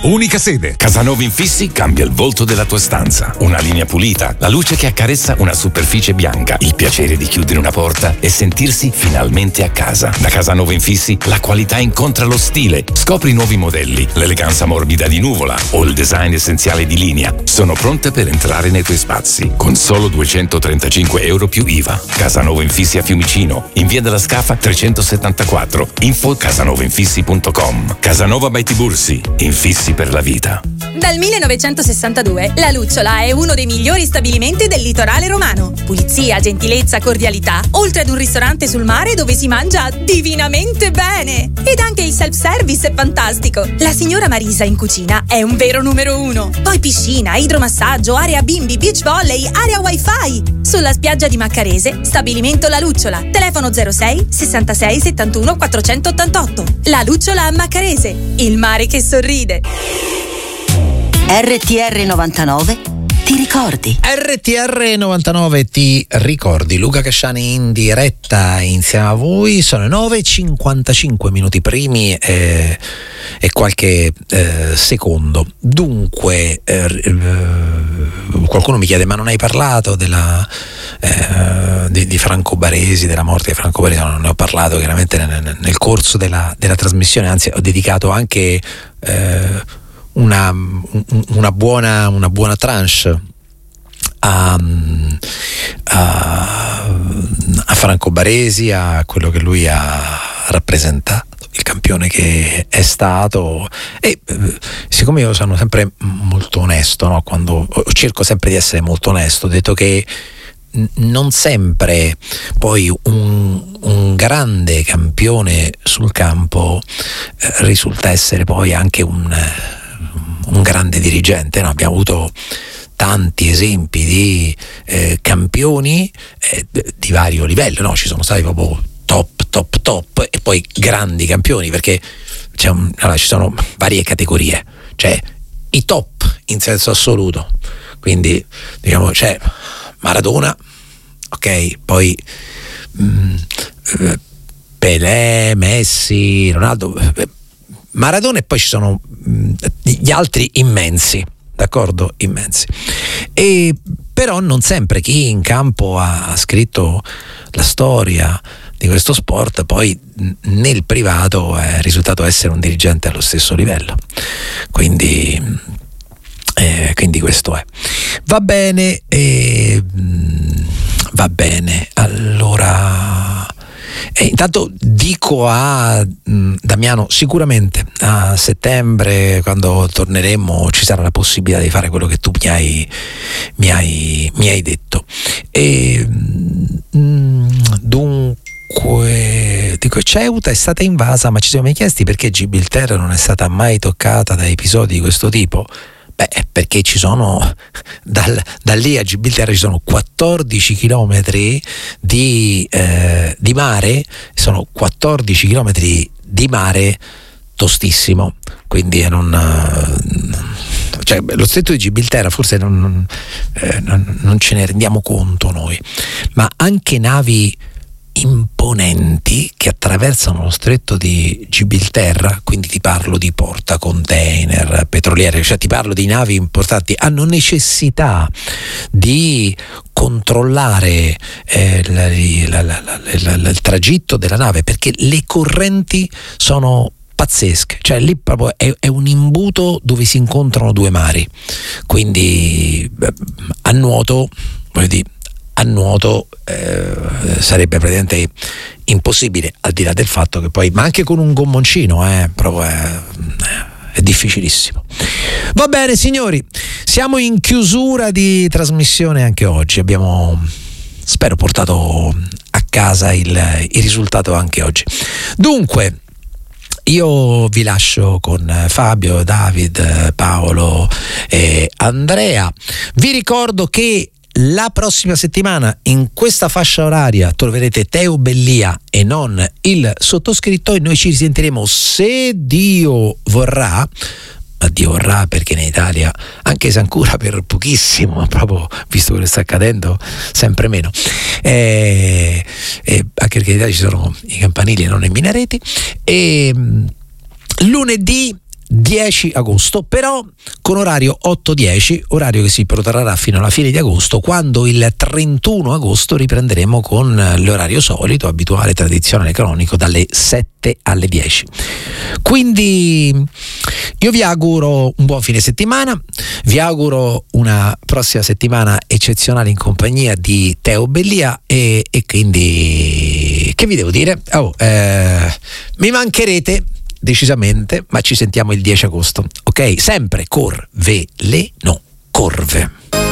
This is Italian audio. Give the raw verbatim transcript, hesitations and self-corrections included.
Unica sede. Casanova Infissi cambia il volto della tua stanza. Una linea pulita, la luce che accarezza una superficie bianca, il piacere di chiudere una porta e sentirsi finalmente a casa. Da Casanova Infissi la qualità incontra lo stile. Scopri nuovi modelli, l'eleganza morbida di Nuvola o il design essenziale di Linea. Sono pronte per entrare nei tuoi spazi con solo duecentotrentacinque euro più I V A. Casanova Infissi a Fiumicino, in via della Scafa trecentosettantaquattro. Info casanova infissi punto com. Casanova by Tibursi, infissi per la vita. Dal millenovecentosessantadue La Lucciola è uno dei migliori stabilimenti del litorale romano. Pulizia, gentilezza, cordialità, oltre ad un ristorante sul mare dove si mangia divinamente bene. Ed anche il self-service è fantastico. La signora Marisa in cucina è un vero numero uno. Poi piscina, idromassaggio, area bimbi, beach volley, area wifi. Sulla spiaggia di Maccarese, stabilimento La Lucciola. Telefono zero sei sessantasei settantuno quattrocentottantotto. La Lucciola a Maccarese, il mare che sorride. R T R novantanove ti ricordi? R T R novantanove ti ricordi. Luca Casciani in diretta insieme a voi. Sono le nove e cinquantacinque minuti primi e, e qualche eh, secondo. Dunque eh, eh, qualcuno mi chiede: ma non hai parlato della eh, di, di Franco Baresi, della morte di Franco Baresi? No, non ne ho parlato chiaramente nel, nel corso della, della trasmissione, anzi ho dedicato anche eh, Una, una buona una buona tranche a, a, a Franco Baresi, a quello che lui ha rappresentato, il campione che è stato. E siccome io sono sempre molto onesto, no? Quando cerco sempre di essere molto onesto, ho detto che non sempre poi un, un grande campione sul campo eh, risulta essere poi anche un un grande dirigente, no? Abbiamo avuto tanti esempi di eh, campioni eh, di vario livello, no? Ci sono stati proprio top, top, top e poi grandi campioni, perché c'è un, allora, ci sono varie categorie, cioè i top in senso assoluto, quindi diciamo c'è Maradona, ok, poi mh, Pelé, Messi, Ronaldo, Maradona, e poi ci sono mh, gli altri immensi, d'accordo? Immensi. E però non sempre chi in campo ha scritto la storia di questo sport poi nel privato è risultato essere un dirigente allo stesso livello. Quindi eh, quindi questo è. Va bene, eh, va bene. Allora E intanto dico a mh, Damiano, sicuramente a settembre, quando torneremo, ci sarà la possibilità di fare quello che tu mi hai, mi hai, mi hai detto. E mh, dunque dico, Ceuta è stata invasa, ma ci siamo mai chiesti perché Gibilterra non è stata mai toccata da episodi di questo tipo? Beh, perché ci sono dal, da lì a Gibilterra ci sono quattordici chilometri di, eh, di mare, sono quattordici chilometri di mare tostissimo, quindi non, cioè, lo stretto di Gibilterra forse non, non, eh, non, non ce ne rendiamo conto noi, ma anche navi imponenti che attraversano lo stretto di Gibilterra, quindi ti parlo di portacontainer, petroliere, cioè ti parlo di navi importanti, hanno necessità di controllare eh, la, la, la, la, la, il tragitto della nave, perché le correnti sono pazzesche, cioè lì proprio è, è un imbuto dove si incontrano due mari, quindi beh, a nuoto, voglio dire, a nuoto eh, sarebbe praticamente impossibile, al di là del fatto che poi, ma anche con un gommoncino eh, proprio è, è difficilissimo. Va bene signori, siamo in chiusura di trasmissione anche oggi, abbiamo, spero, portato a casa il, il risultato anche oggi. Dunque io vi lascio con Fabio, David, Paolo e Andrea. Vi ricordo che la prossima settimana in questa fascia oraria troverete Teo Bellia e non il sottoscritto, e noi ci risentiremo, se Dio vorrà, ma Dio vorrà perché in Italia, anche se ancora per pochissimo, proprio visto quello che sta accadendo, sempre meno, e, e anche perché in Italia ci sono i campanili e non i minareti, e lunedì dieci agosto, però con orario otto dieci, orario che si protrarrà fino alla fine di agosto, quando il trentuno agosto riprenderemo con l'orario solito, abituale, tradizionale, cronico, dalle sette alle dieci. Quindi io vi auguro un buon fine settimana, vi auguro una prossima settimana eccezionale in compagnia di Teo Bellia e, e quindi che vi devo dire? Oh, eh, mi mancherete decisamente, ma ci sentiamo il dieci agosto, ok? Sempre Corveleno, Corve.